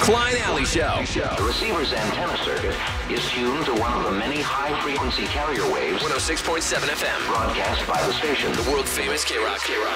Klein Alley Show. The receiver's antenna circuit is tuned to one of the many high-frequency carrier waves 106.7 FM. broadcast by the station. The world-famous K-Rock.